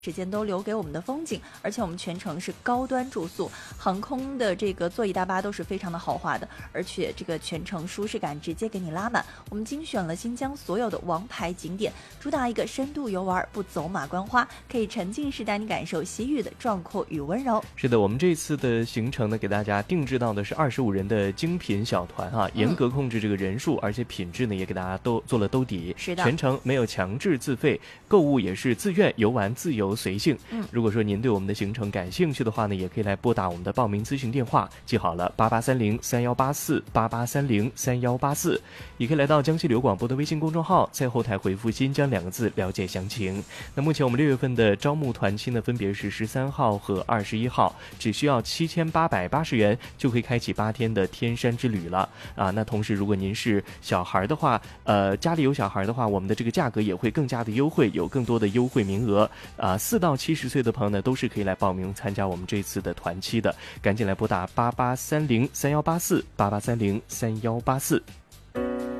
时间都留给我们的风景，而且我们全程是高端住宿，航空的这个座椅大巴都是非常的豪华的，而且这个全程舒适感直接给你拉满。我们精选了新疆所有的王牌景点，主打一个深度游玩，不走马观花，可以沉浸式带你感受西域的壮阔与温柔。 是的，我们这次的行程呢，给大家定制到的是25人的精品小团啊，严格控制这个人数，而且品质呢也给大家都做了兜底。 是的， 全程没有强制自费，购物也是自愿，游玩自由随性。如果说您对我们的行程感兴趣的话呢，也可以来拨打我们的报名咨询电话，记好了8830318488303184，也可以来到江西旅游广播的微信公众号，在后台回复新疆2个字了解详情。那目前我们6月份的招募团期呢，分别是13号和21号，只需要7880元就可以开启8天的天山之旅了啊。那同时如果您是小孩的话，家里有小孩的话，我们的这个价格也会更加的优惠，有更多的优惠名额啊。4到70岁的朋友呢，都是可以来报名参加我们这次的团期的，赶紧来拨打8830318488303184。